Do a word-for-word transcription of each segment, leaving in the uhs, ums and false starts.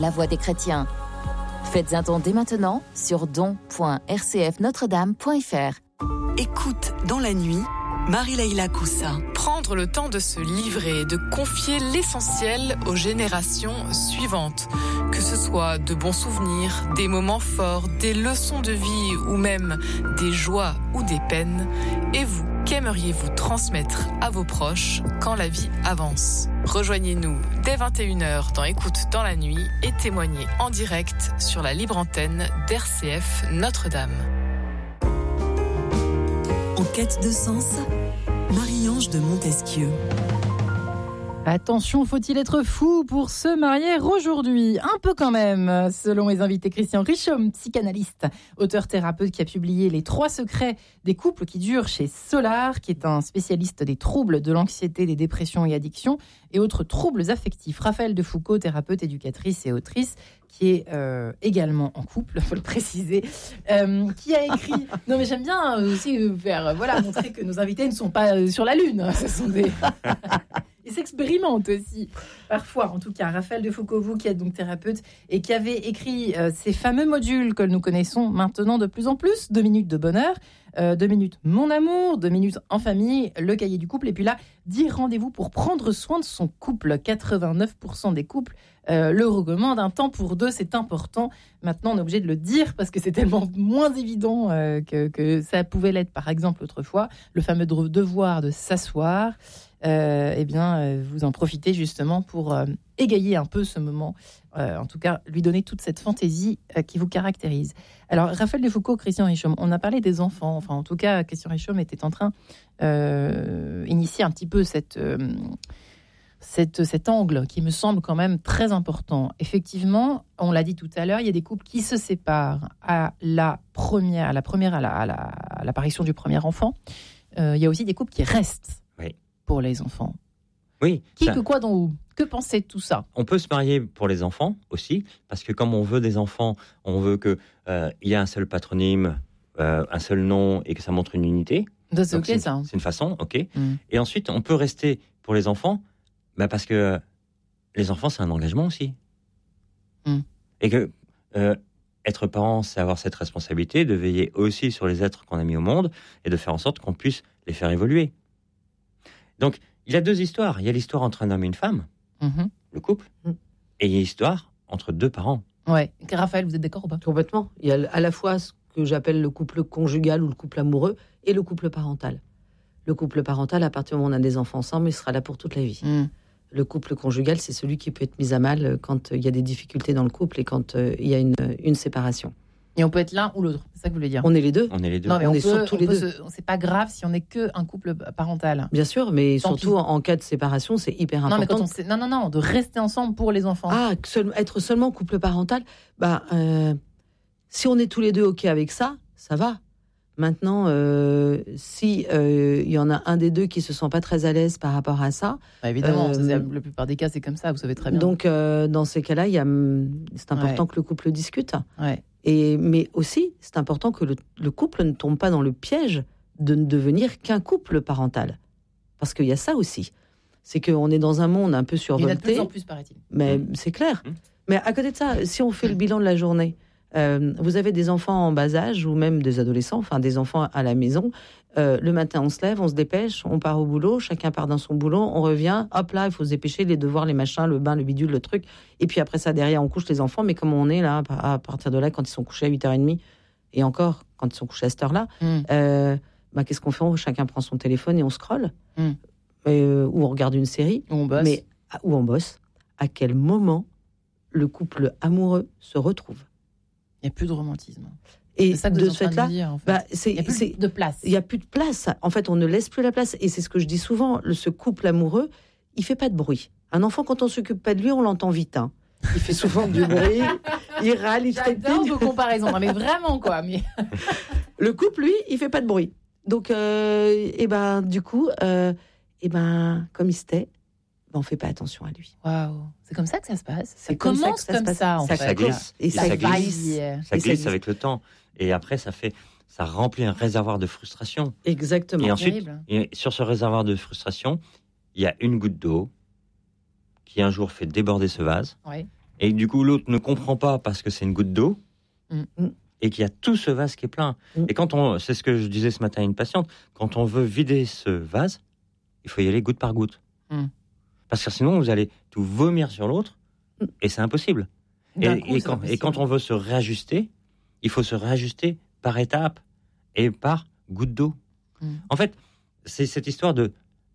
La voix des chrétiens. Faites un don dès maintenant sur don point r c f notre dame point f r. Écoute dans la nuit, Marie-Leila Coussa. Prendre le temps de se livrer, de confier l'essentiel aux générations suivantes. Que ce soit de bons souvenirs, des moments forts, des leçons de vie ou même des joies ou des peines. Et vous, qu'aimeriez-vous transmettre à vos proches quand la vie avance ? Rejoignez-nous dès vingt et une heures dans Écoute dans la nuit et témoignez en direct sur la libre antenne d'R C F Notre-Dame. En quête de sens, Marie-Ange de Montesquieu. Attention, faut-il être fou pour se marier aujourd'hui ? Un peu quand même, selon les invités. Christian Richomme, psychanalyste, auteur-thérapeute qui a publié Les trois secrets des couples qui durent chez Solar, qui est un spécialiste des troubles de l'anxiété, des dépressions et addictions et autres troubles affectifs. Raphaël de Foucauld, thérapeute, éducatrice et autrice, qui est euh, également en couple, il faut le préciser, euh, qui a écrit... Non mais j'aime bien aussi faire, voilà, montrer que nos invités ne sont pas sur la Lune, ce sont des... Ils s'expérimentent aussi, parfois. En tout cas, Raphaël de Foucauld, vous qui êtes donc thérapeute et qui avez écrit euh, ces fameux modules que nous connaissons maintenant de plus en plus, deux minutes de bonheur, euh, deux minutes mon amour, deux minutes en famille, le cahier du couple, et puis là, dix rendez-vous pour prendre soin de son couple. quatre-vingt-neuf pour cent des couples euh, le recommandent. Un temps pour deux, c'est important. Maintenant, on est obligé de le dire parce que c'est tellement moins évident euh, que, que ça pouvait l'être, par exemple, autrefois. Le fameux devoir de s'asseoir. Euh, eh bien, euh, vous en profitez justement pour euh, égayer un peu ce moment, euh, en tout cas, lui donner toute cette fantaisie euh, qui vous caractérise. Alors, Raphaël de Foucauld, Christian Richomme, on a parlé des enfants, enfin, en tout cas, Christian Richomme était en train euh, d'initier un petit peu cette, euh, cette, cet angle qui me semble quand même très important. Effectivement, on l'a dit tout à l'heure, il y a des couples qui se séparent à la première, à la première, à, la, à, la, à l'apparition du premier enfant. Euh, il y a aussi des couples qui restent. Oui. Pour les enfants. Oui. Qui, ça... que, quoi, dont où ? Que pensez de tout ça ? On peut se marier pour les enfants aussi, parce que comme on veut des enfants, on veut qu'il euh, y ait un seul patronyme, euh, un seul nom, et que ça montre une unité. Ça, c'est Donc, ok, c'est, ça. C'est une façon, ok. Mm. Et ensuite, on peut rester pour les enfants, bah parce que les enfants, c'est un engagement aussi. Mm. Et que euh, être parent, c'est avoir cette responsabilité de veiller aussi sur les êtres qu'on a mis au monde et de faire en sorte qu'on puisse les faire évoluer. Donc, il y a deux histoires. Il y a l'histoire entre un homme et une femme, Mm-hmm. le couple, mm. et il y a l'histoire entre deux parents. Ouais. Raphaël, vous êtes d'accord ou pas ? Complètement. Il y a à la fois ce que j'appelle le couple conjugal ou le couple amoureux et le couple parental. Le couple parental, à partir du moment où on a des enfants ensemble, il sera là pour toute la vie. Mm. Le couple conjugal, c'est celui qui peut être mis à mal quand il y a des difficultés dans le couple et quand il y a une, une séparation. Et on peut être l'un ou l'autre, c'est ça que vous voulez dire ? On est les deux. On est les deux. Non, mais on, on peut, est surtout on les peut deux. Se, c'est pas grave si on n'est qu'un couple parental. Bien sûr, mais Tant surtout pis. en, en cas de séparation, c'est hyper important. Non, mais quand on sait, non, non, non, de rester ensemble pour les enfants. Ah, seul, être seulement couple parental, bah, euh, si on est tous les deux OK avec ça, ça va. Maintenant, euh, si il euh, y en a un des deux qui se sent pas très à l'aise par rapport à ça, bah, évidemment, euh, c'est, la plupart des cas, c'est comme ça, vous savez très bien. Donc, euh, dans ces cas-là, il y a, c'est important Ouais. que le couple discute. Ouais. Et, mais aussi, c'est important que le, le couple ne tombe pas dans le piège de ne devenir qu'un couple parental. Parce qu'il y a ça aussi. C'est qu'on est dans un monde un peu survolté. Il y en a de plus en plus, paraît-il. Mais Mmh. c'est clair. Mmh. Mais à côté de ça, si on fait le bilan de la journée, euh, vous avez des enfants en bas âge ou même des adolescents, enfin des enfants à la maison. Euh, le matin, on se lève, on se dépêche, on part au boulot, chacun part dans son boulot, on revient, hop là, il faut se dépêcher, les devoirs, les machins, le bain, le bidule, le truc. Et puis après ça, derrière, on couche les enfants. Mais comme on est là, à partir de là, quand ils sont couchés à huit heures trente, et encore, quand ils sont couchés à cette heure-là, Mm. euh, bah, qu'est-ce qu'on fait ? Chacun prend son téléphone et on scrolle. Mm. Euh, ou on regarde une série. On bosse. Mais, ou on bosse. À quel moment le couple amoureux se retrouve ? Il n'y a plus de romantisme. Et C'est ça que de vous êtes ce en train fait-là, de dire, en fait. bah, c'est, il n'y a plus c'est, de place. il n'y a plus de place. En fait, on ne laisse plus la place. Et c'est ce que je dis souvent, le, ce couple amoureux, il ne fait pas de bruit. Un enfant, quand on ne s'occupe pas de lui, on l'entend vite. Hein. Il fait souvent du bruit, il râle, il J'adore trépigne. vos comparaisons. Non, mais vraiment, quoi. Mais... Le couple, lui, il ne fait pas de bruit. Donc, euh, et ben, du coup, euh, et ben, comme il se tait, ben, on ne fait pas attention à lui. Waouh. C'est comme ça que ça se passe. Ça C'est comme ça commence que ça se comme passe. ça, en Ça fait. Ça glisse. Et ça ça glisse. glisse. Ça Et ça glisse glisse. avec le temps. Et après, ça fait, ça remplit un réservoir de frustration. Exactement. Et ensuite, Terrible. et sur ce réservoir de frustration, il y a une goutte d'eau qui un jour fait déborder ce vase. Ouais. Et du coup, l'autre ne comprend pas parce que c'est une goutte d'eau. Mm. Et qu'il y a tout ce vase qui est plein. Mm. Et quand on, c'est ce que je disais ce matin à une patiente, quand on veut vider ce vase, il faut y aller goutte par goutte. Mm. Parce que sinon, vous allez tout vomir sur l'autre, Mm. et c'est impossible. Et, D'un coup, et c'est quand, impossible. et quand on veut se réajuster, il faut se réajuster par étapes et par goutte d'eau. Mm. En fait, c'est cette histoire de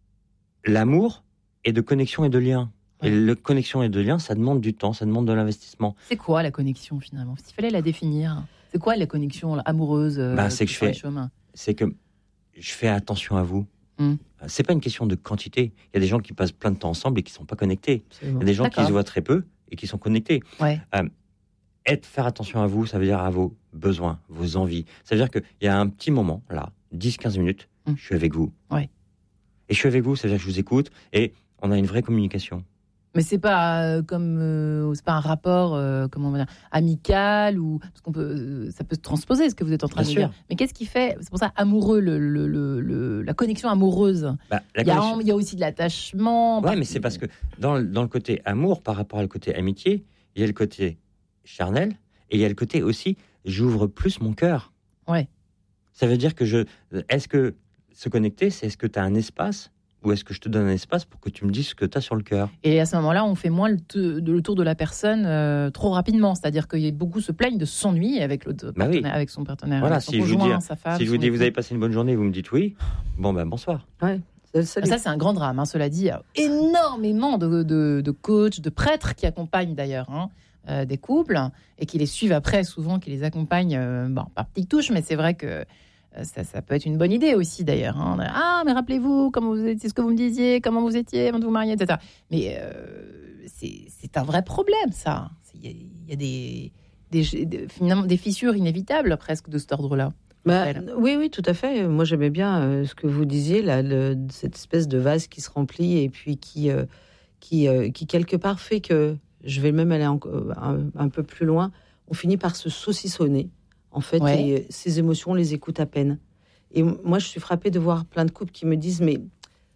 l'amour et de connexion et de lien. Ouais. Et le connexion et de lien, ça demande du temps, ça demande de l'investissement. C'est quoi la connexion finalement? S'il fallait la définir, c'est quoi la connexion là, amoureuse euh, Bah, c'est que je sur les fais- chemins C'est que je fais attention à vous. Mm. C'est pas une question de quantité. Il y a des gens qui passent plein de temps ensemble et qui sont pas connectés. Il y a des gens qui D'accord. se voient très peu et qui sont connectés. Ouais. Être, faire attention à vous, ça veut dire à vos besoins, vos envies. Ça veut dire qu'il y a un petit moment, là, dix quinze minutes, Mm. je suis avec vous. Ouais. Et je suis avec vous, ça veut dire que je vous écoute et on a une vraie communication. Mais c'est pas euh, comme euh, c'est pas un rapport euh, comment on va dire, amical ou parce qu'on peut euh, ça peut se transposer ce que vous êtes en train Bien de sûr. dire. Mais qu'est-ce qui fait? C'est pour ça amoureux le, le, le, le- la connexion amoureuse. Bah, la Il y, a, connexion- il y a aussi de l'attachement. Ouais, mais c'est parce que dans, le- dans le côté amour par rapport au côté amitié, il y a le côté charnel et il y a le côté aussi j'ouvre plus mon cœur. Ouais. Ça veut dire que je. Est-ce que se connecter, c'est est-ce que tu as un espace ou est-ce que je te donne un espace pour que tu me dises ce que tu as sur le cœur? Et à ce moment-là, on fait moins le, te- de- le tour de la personne euh, trop rapidement. C'est-à-dire qu'il y a beaucoup se plaignent de s'ennuyer avec l'autre Bah oui. partenaire, avec son partenaire, Voilà, avec son si je vous conjoint, dis- sa femme. Si je vous son dis vous époux. avez passé une bonne journée, vous me dites oui, bon ben bonsoir. Ouais, c'est le salut. Ça, c'est un grand drame. Hein, cela dit, il y a énormément de, de, de coachs, de prêtres qui accompagnent d'ailleurs hein, euh, des couples et qui les suivent après, souvent, qui les accompagnent, euh, bon, par petites touches, mais c'est vrai que euh, ça, ça peut être une bonne idée aussi d'ailleurs. Hein. Ah, mais rappelez-vous comment vous étiez, ce que vous me disiez, comment vous étiez avant de vous marier, et cetera. Mais euh, c'est, c'est un vrai problème, ça. Il y a, il y a des, des, des- finalement, des fissures inévitables presque de cet ordre-là. Bah, Elle. oui, oui, tout à fait. Moi, j'aimais bien euh, ce que vous disiez, là, le- cette espèce de vase qui se remplit et puis qui, euh, qui, euh, qui quelque part fait que, je vais même aller en- euh, un, un peu plus loin, on finit par se saucissonner, en fait, Ouais. et euh, ces émotions, on les écoute à peine. Et m- moi, je suis frappée de voir plein de couples qui me disent, mais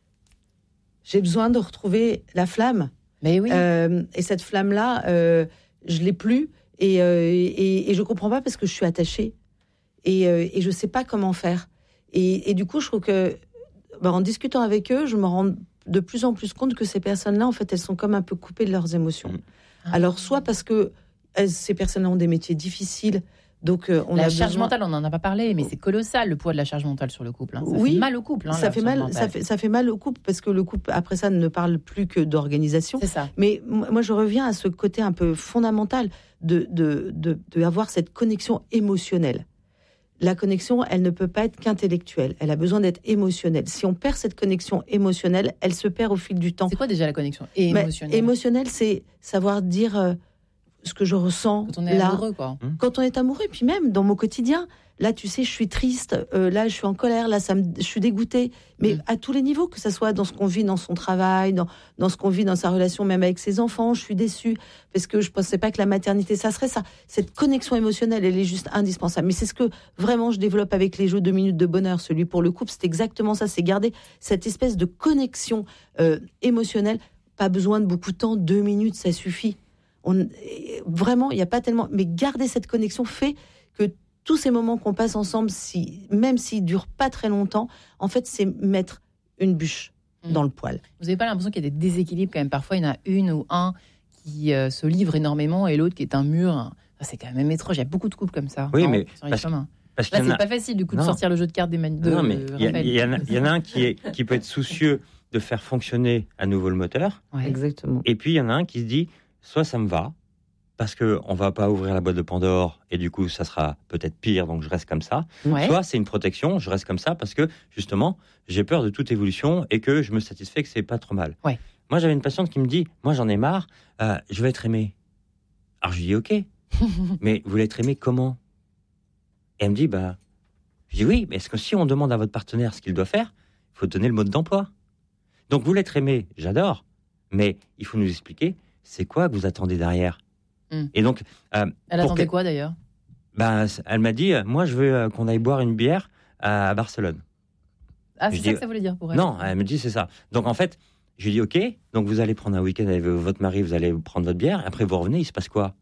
j'ai besoin de retrouver la flamme. Mais oui. Euh, et cette flamme-là, euh, je l'ai plus et, euh, et, et je comprends pas parce que je suis attachée et, euh, et je sais pas comment faire. Et, et du coup, je trouve que bah, en discutant avec eux, je me rends de plus en plus compte que ces personnes-là, en fait, elles sont comme un peu coupées de leurs émotions. Ah. Alors, soit parce que elles, ces personnes-là ont des métiers difficiles, donc euh, on la a charge besoin- mentale, on n'en a pas parlé, mais c'est colossal le poids de la charge mentale sur le couple. hein. Ça Oui. fait mal au couple. hein, ça la fait charge mal, ça mentale. fait, ça fait mal au couple parce que le couple après ça ne parle plus que d'organisation. C'est ça. Mais moi, moi, je reviens à ce côté un peu fondamental de, de, de, de avoir cette connexion émotionnelle. La connexion, elle ne peut pas être qu'intellectuelle. Elle a besoin d'être émotionnelle. Si on perd cette connexion émotionnelle, elle se perd au fil du temps. C'est quoi déjà la connexion Mais émotionnelle émotionnelle, c'est savoir dire euh, ce que je ressens Quand on est là. amoureux, quoi. Quand on est amoureux, puis même dans mon quotidien, là, tu sais, je suis triste, euh, là, je suis en colère, là, ça me, je suis dégoûtée, mais Mm. à tous les niveaux, que ce soit dans ce qu'on vit dans son travail, dans, dans ce qu'on vit dans sa relation même avec ses enfants, je suis déçue, parce que je pensais pas que la maternité, ça serait ça. Cette connexion émotionnelle, elle est juste indispensable. Mais c'est ce que vraiment je développe avec les jeux de minutes de bonheur, celui pour le couple, c'est exactement ça, c'est garder cette espèce de connexion euh, émotionnelle. Pas besoin de beaucoup de temps, deux minutes, ça suffit. On, vraiment, il n'y a pas tellement... Mais garder cette connexion fait que tous ces moments qu'on passe ensemble, si, même s'ils ne durent pas très longtemps, en fait, c'est mettre une bûche Mm. dans le poêle. Vous n'avez pas l'impression qu'il y a des déséquilibres quand même? Parfois, il y en a une ou un qui euh, se livre énormément et l'autre qui est un mur. Enfin, c'est quand même étrange. Il y a beaucoup de couples comme ça. Oui, non, mais sur les parce- chemins. Parce Là, qu'il y en c'est a- pas facile du coup de Non. sortir le jeu de cartes des man... de non, mais il y, a- Raphaël. il y en a- il y en a un qui, est, qui peut être soucieux de faire fonctionner à nouveau le moteur, Ouais. Exactement. et puis il y en a un qui se dit soit ça me va, parce qu'on ne va pas ouvrir la boîte de Pandore, et du coup ça sera peut-être pire, donc je reste comme ça. Ouais. Soit c'est une protection, je reste comme ça parce que justement j'ai peur de toute évolution et que je me satisfais que c'est pas trop mal. Ouais. Moi j'avais une patiente qui me dit moi j'en ai marre, euh, je veux être aimée. Alors je lui dis ok, mais vous voulez être aimée comment? Et elle me dit bah je dis oui, mais est-ce que si on demande à votre partenaire ce qu'il doit faire, il faut donner le mode d'emploi. Donc vous voulez être aimée, j'adore, mais il faut nous expliquer c'est quoi que vous attendez derrière. Mm. Et donc euh, Elle pour attendait que- quoi d'ailleurs? bah, elle m'a dit, euh, moi, je veux euh, qu'on aille boire une bière à, à Barcelone. Ah, Je c'est dis- ça que ça voulait dire pour elle. Non, elle me dit, c'est ça. Donc, en fait, Je lui dis, ok, donc vous allez prendre un week-end avec votre mari, vous allez prendre votre bière, après vous revenez, il se passe quoi?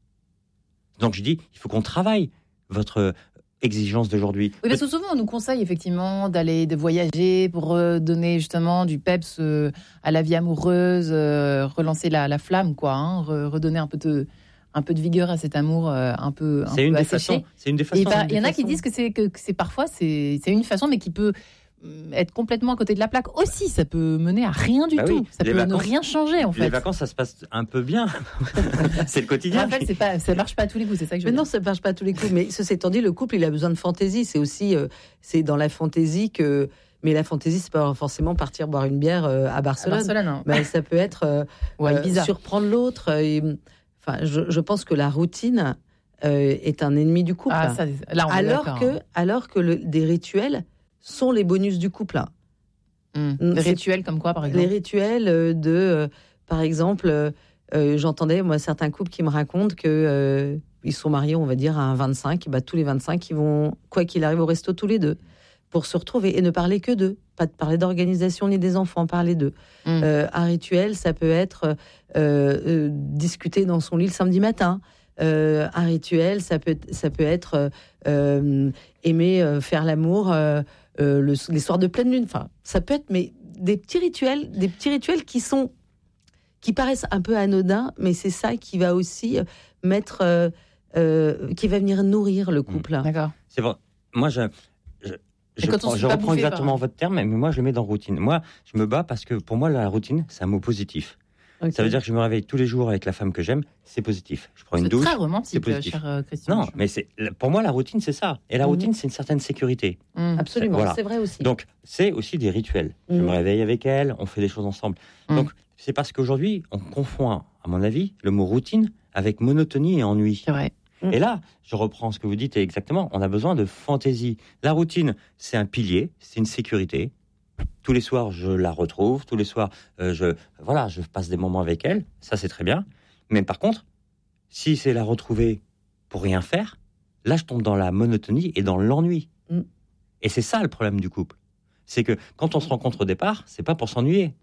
Donc je dis, il faut qu'on travaille votre exigence d'aujourd'hui. Oui, parce que souvent on nous conseille effectivement d'aller, de voyager pour donner justement du peps à la vie amoureuse, euh, relancer la, la flamme, quoi, hein, redonner un peu de, un peu de vigueur à cet amour euh, un peu, un c'est, une peu des asséché. façons, c'est une des façons. Il y en a qui disent que c'est, que, que c'est parfois c'est, c'est une façon, mais qui peut être complètement à côté de la plaque aussi. Ça peut mener à rien du bah tout. Oui, ça peut vacances, ne rien changer en fait. Les vacances, ça se passe un peu bien. C'est le quotidien. En fait, c'est pas, ça marche pas à tous les coups. C'est ça que je veux mais dire. non, ça marche pas à tous les coups. Mais ceci étant dit, le couple, il a besoin de fantaisie. C'est aussi, euh, c'est dans la fantaisie que. Mais la fantaisie, c'est pas forcément partir boire une bière euh, à Barcelone. À Barcelone, hein. Mais ça peut être euh, ouais, euh, surprendre l'autre. Et, enfin, je, je pense que la routine euh, est un ennemi du couple. Ah, ça, là, on est alors d'accord. que, alors que le, des rituels sont les bonus du couple. Mmh. Les rituels comme quoi, par exemple? Les rituels de, euh, par exemple, euh, j'entendais moi certains couples qui me racontent que euh, ils sont mariés, on va dire à un vingt-cinq, bah, tous les vingt-cinq, ils vont, quoi qu'il arrive, au resto tous les deux pour se retrouver et ne parler que d'eux, pas de parler d'organisation ni des enfants, parler d'eux. Mmh. Euh, un rituel, ça peut être euh, euh, discuter dans son lit le samedi matin. Euh, un rituel, ça peut, ça peut être euh, aimer euh, faire l'amour. Euh, Euh, le, les soirs de pleine lune, enfin, ça peut être, mais des petits rituels, des petits rituels qui sont, qui paraissent un peu anodins, mais c'est ça qui va aussi mettre, euh, euh, qui va venir nourrir le couple. Mmh. D'accord. C'est bon. Moi, je, je, je, prends, je reprends exactement votre terme, mais moi, je le mets dans routine. Moi, je me bats parce que pour moi, la routine, c'est un mot positif. Okay. Ça veut dire que je me réveille tous les jours avec la femme que j'aime, c'est positif. Je prends c'est une douche, très romantique, c'est positif. Cher Christian. Non, mais c'est, pour moi, la routine, c'est ça. Et la routine, mmh. c'est une certaine sécurité. Mmh. Absolument, c'est, voilà. c'est vrai aussi. Donc, c'est aussi des rituels. Mmh. Je me réveille avec elle, on fait des choses ensemble. Mmh. Donc, c'est parce qu'aujourd'hui, on confond, à mon avis, le mot routine avec monotonie et ennui. C'est vrai. Mmh. Et là, je reprends ce que vous dites et exactement, on a besoin de fantaisie. La routine, c'est un pilier, c'est une sécurité. Tous les soirs, je la retrouve. Tous les soirs, euh, je, voilà, je passe des moments avec elle. Ça, c'est très bien. Mais par contre, si c'est la retrouver pour rien faire, là, je tombe dans la monotonie et dans l'ennui. Mm. Et c'est ça le problème du couple. C'est que quand on se rencontre au départ, c'est pas pour s'ennuyer.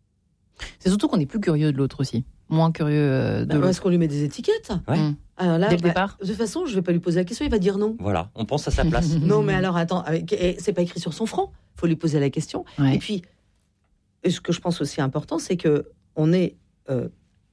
C'est surtout qu'on est plus curieux de l'autre aussi. Moins curieux de bah, l'autre. Est-ce qu'on lui met des étiquettes? Ouais. Mm. Alors là, dès le bah, départ. De toute façon, je vais pas lui poser la question, il va dire non. Voilà, on pense à sa place. Non, mais alors attends, c'est pas écrit sur son front. Il faut lui poser la question. Ouais. Et puis, ce que je pense aussi important, c'est que on est euh,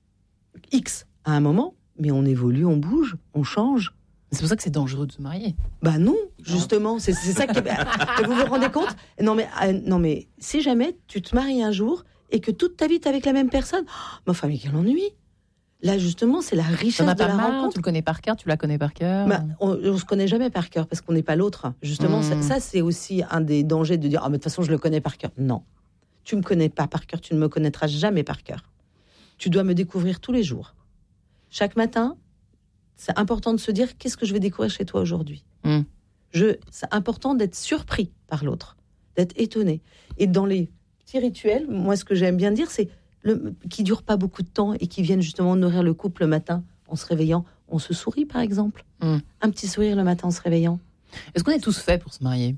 X à un moment, mais on évolue, on bouge, on change. C'est pour ça que c'est dangereux de se marier. Bah non, justement, c'est, c'est ça qui. Est... vous vous rendez compte? Non mais euh, non mais si jamais tu te maries un jour et que toute ta vie t'es avec la même personne, oh, ma femme, quel ennui. Là, justement, c'est la richesse de la marre, rencontre. Tu le connais par cœur, tu la connais par cœur. Bah, on ne se connaît jamais par cœur parce qu'on n'est pas l'autre. Justement, mmh. ça, ça, c'est aussi un des dangers de dire « Ah, mais de toute façon, je le connais par cœur. » Non, tu ne me connais pas par cœur, tu ne me connaîtras jamais par cœur. Tu dois me découvrir tous les jours. Chaque matin, c'est important de se dire « Qu'est-ce que je vais découvrir chez toi aujourd'hui mmh. ?» Je, c'est important d'être surpris par l'autre, d'être étonné. Et dans les petits rituels, moi, ce que j'aime bien dire, c'est Le, qui ne durent pas beaucoup de temps et qui viennent justement nourrir le couple le matin en se réveillant. On se sourit, par exemple. Mm. Un petit sourire le matin en se réveillant. Est-ce qu'on est tous faits pour se marier?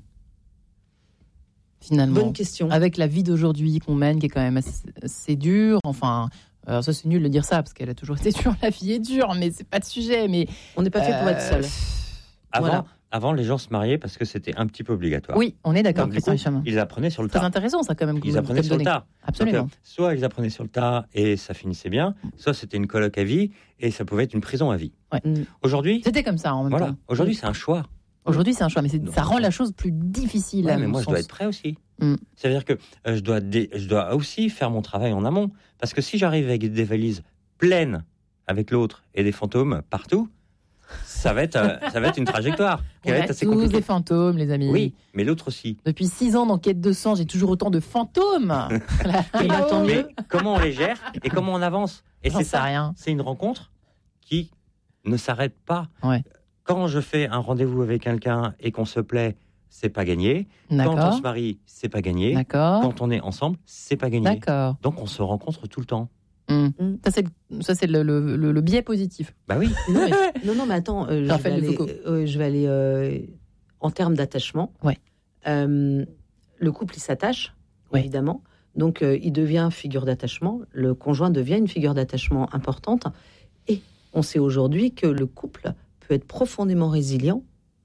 Finalement. Bonne question. Avec la vie d'aujourd'hui qu'on mène, qui est quand même assez, assez dure. Enfin, alors ça, c'est nul de dire ça, parce qu'elle a toujours été dure. La vie est dure, mais c'est pas le sujet. Mais on n'est pas fait euh, pour être seul. Avant, voilà. Avant, les gens se mariaient parce que c'était un petit peu obligatoire. Oui, on est d'accord, Donc, Christian Richaum. Ils apprenaient sur le tas. C'est intéressant, ça, quand même. Ils apprenaient sur le tas. Absolument. Donc, euh, soit ils apprenaient sur le tas et ça finissait bien, soit c'était une coloc à vie et ça pouvait être une prison à vie. Ouais. Aujourd'hui, c'était comme ça en même voilà. temps. Aujourd'hui, c'est un choix. Aujourd'hui, c'est un choix, mais c'est, ça rend la chose plus difficile. Ouais, à mais moi, sens. je dois être prêt aussi. Mm. C'est-à-dire que euh, je, dois dé... je dois aussi faire mon travail en amont. Parce que si j'arrive avec des valises pleines avec l'autre et des fantômes partout, ça va être, euh, ça va être une trajectoire qui on va a être assez tous compliquée. des fantômes, les amis. Oui, mais l'autre aussi. Depuis six ans d'enquête de sang, j'ai toujours autant de fantômes. Et bah, tant mieux. Comment on les gère et comment on avance. Et J'en c'est sais ça, rien. C'est une rencontre qui ne s'arrête pas. Ouais. Quand je fais un rendez-vous avec quelqu'un et qu'on se plaît, c'est pas gagné. D'accord. Quand on se marie, c'est pas gagné. D'accord. Quand on est ensemble, c'est pas gagné. D'accord. Donc on se rencontre tout le temps. Mmh. Mmh. Ça, c'est, ça, c'est le, le, le, le biais positif. Bah oui. Non, mais, non, non, mais attends, euh, je, vais aller, euh, je vais aller euh, en termes d'attachement. Ouais. Euh, le couple, il s'attache, ouais. évidemment. Donc, euh, il devient figure d'attachement. Le conjoint devient une figure d'attachement importante. Et on sait aujourd'hui que le couple peut être profondément résilient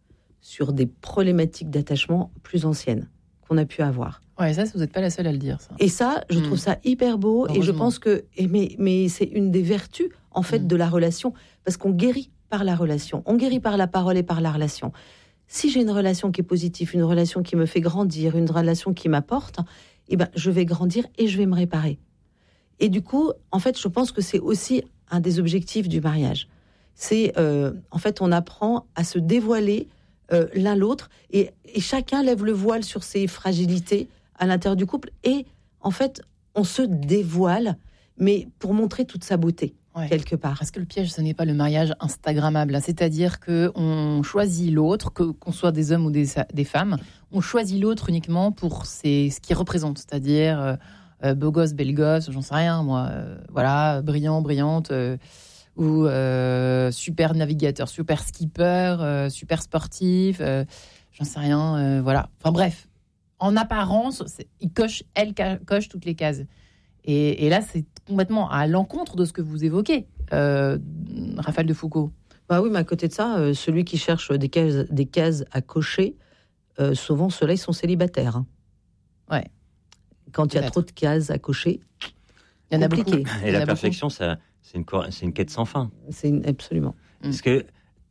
sur des problématiques d'attachement plus anciennes qu'on a pu avoir. Ouais, ça, vous n'êtes pas la seule à le dire, ça. Et ça, je mmh. trouve ça hyper beau. Et je pense que, et mais, mais c'est une des vertus, en fait, mmh. de la relation. Parce qu'on guérit par la relation. On guérit par la parole et par la relation. Si j'ai une relation qui est positive, une relation qui me fait grandir, une relation qui m'apporte, eh ben, je vais grandir et je vais me réparer. Et du coup, en fait, je pense que c'est aussi un des objectifs du mariage. C'est, euh, en fait, on apprend à se dévoiler euh, l'un l'autre et, et chacun lève le voile sur ses fragilités à l'intérieur du couple. Et, en fait, on se dévoile, mais pour montrer toute sa beauté. Ouais. Quelque part. Parce que le piège, ce n'est pas le mariage instagrammable, hein. C'est-à-dire qu'on choisit l'autre, que, qu'on soit des hommes ou des, des femmes, on choisit l'autre uniquement pour ses, ce qu'il représente, c'est-à-dire euh, euh, beau gosse, belle gosse, j'en sais rien, moi, euh, voilà, brillant, brillante, euh, ou euh, super navigateur, super skipper, euh, super sportif, euh, j'en sais rien, euh, voilà. Enfin bref, en apparence, c'est, il coche, elle coche toutes les cases. Et, et là, c'est complètement à l'encontre de ce que vous évoquez, euh, Raphaël de Foucauld. Bah oui, mais à côté de ça, euh, celui qui cherche des cases, des cases à cocher, euh, souvent ceux-là, ils sont célibataires. Hein. Ouais. Quand il y a trop de cases à cocher, il y en a compliqué. beaucoup. Et la perfection, ça, c'est, une, c'est une quête sans fin. C'est une, absolument. Parce que,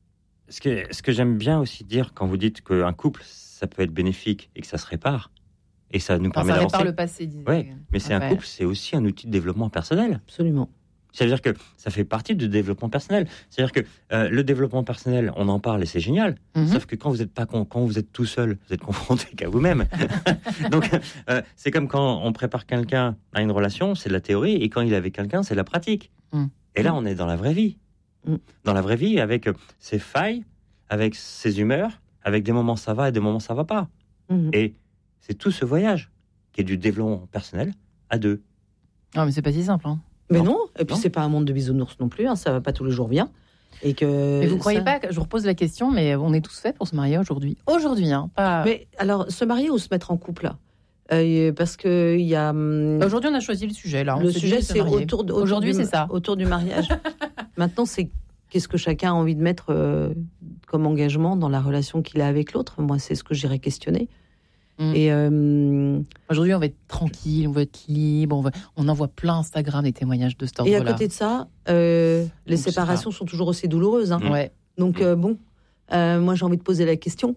ce que, ce que j'aime bien aussi dire quand vous dites qu'un couple, ça peut être bénéfique et que ça se répare, et ça nous enfin, permet ça d'avancer. répare le passé, disait. Ouais, mais c'est un couple, c'est aussi un outil de développement personnel. Absolument. C'est-à-dire que ça fait partie du développement personnel. C'est-à-dire que euh, le développement personnel, on en parle et c'est génial. Mm-hmm. Sauf que quand vous êtes pas quand vous êtes tout seul, vous êtes confronté qu'à vous-même. Donc euh, c'est comme quand on prépare quelqu'un à une relation, c'est de la théorie, et quand il est avec quelqu'un, c'est de la pratique. Mm. Et là, on est dans la vraie vie. Mm. Dans la vraie vie, avec ses failles, avec ses humeurs, avec des moments ça va et des moments ça va pas. Mm. Et c'est tout ce voyage qui est du développement personnel à deux. Ah, mais c'est pas si simple, hein. Mais non, non. Et puis non. C'est pas un monde de bisounours non plus, hein. Ça va pas tous les jours bien. Et que mais vous croyez ça... pas que je vous repose la question, mais on est tous faits pour se marier aujourd'hui. Aujourd'hui, hein, pas. Mais alors, se marier ou se mettre en couple là euh, parce que il y a. Hum... Aujourd'hui, on a choisi le sujet là. On le sujet, c'est autour de. Autour aujourd'hui, du, c'est ça. Autour du mariage. Maintenant, c'est qu'est-ce que chacun a envie de mettre euh, comme engagement dans la relation qu'il a avec l'autre. Moi, c'est ce que j'irais questionner. Mmh. Et euh... aujourd'hui, on va être tranquille, on va être libre, on, va... on envoie plein Instagram des témoignages de cet ordre-là. Et à côté de ça, euh, les Donc, séparations sont toujours aussi douloureuses. Hein. Ouais. Donc, euh, bon, euh, moi, j'ai envie de poser la question.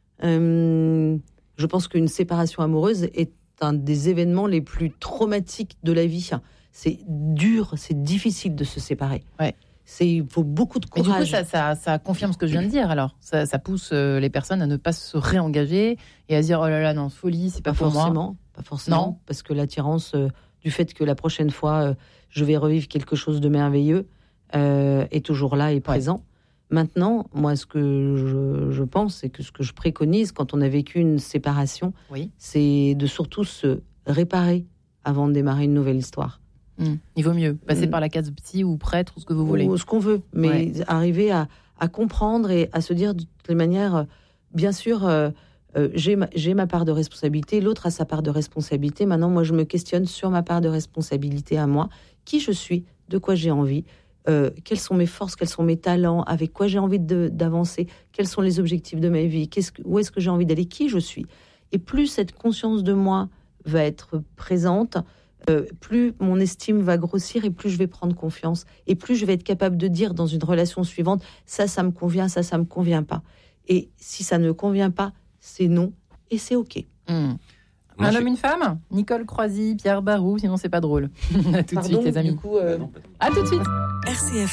Euh, je pense qu'une séparation amoureuse est un des événements les plus traumatiques de la vie. C'est dur, c'est difficile de se séparer. Ouais. C'est, il faut beaucoup de courage. Mais du coup, ça, ça, ça confirme ce que je viens de dire. Alors, ça, ça pousse euh, les personnes à ne pas se réengager et à se dire oh là là non folie, c'est pas, pas pour forcément, moi. Pas forcément, non. Parce que l'attirance euh, du fait que la prochaine fois euh, je vais revivre quelque chose de merveilleux euh, est toujours là et présent. Ouais. Maintenant, moi, ce que je, je pense et que ce que je préconise quand on a vécu une séparation, oui. c'est de surtout se réparer avant de démarrer une nouvelle histoire. Mmh. Il vaut mieux passer mmh. par la case psy ou prêtre ou ce que vous voulez. Ou ce qu'on veut, mais ouais. arriver à, à comprendre et à se dire de toutes les manières, bien sûr, euh, euh, j'ai, ma, j'ai ma part de responsabilité, l'autre a sa part de responsabilité. Maintenant, moi, je me questionne sur ma part de responsabilité à moi, qui je suis, de quoi j'ai envie, euh, quelles sont mes forces, quels sont mes talents, avec quoi j'ai envie de, d'avancer, quels sont les objectifs de ma vie, qu'est-ce que, où est-ce que j'ai envie d'aller, qui je suis. Et plus cette conscience de moi va être présente, Euh, plus mon estime va grossir et plus je vais prendre confiance et plus je vais être capable de dire dans une relation suivante ça, ça me convient, ça, ça me convient pas. Et si ça ne convient pas, c'est non et c'est ok. Mmh. Un homme, suis... une femme Nicole Croisy, Pierre Barou, sinon c'est pas drôle. À tout Pardon, de suite les amis. Du coup, euh... À tout de suite. R C F